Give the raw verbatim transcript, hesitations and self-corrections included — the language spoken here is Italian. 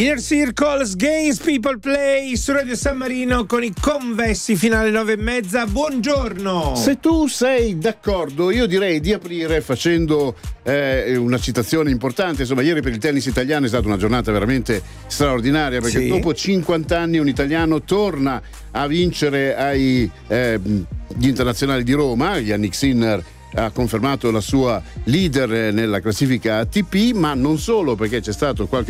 Inner Circles, Games People Play su Radio San Marino con i Convessi, finale nove e mezza. Buongiorno. Se tu sei d'accordo, io direi di aprire facendo eh, una citazione importante. Insomma, ieri per il tennis italiano è stata una giornata veramente straordinaria, perché sì. dopo cinquanta anni un italiano torna a vincere ai eh, gli internazionali di Roma. Jannik Sinner ha confermato la sua leader nella classifica A T P, ma non solo, perché c'è stato qualche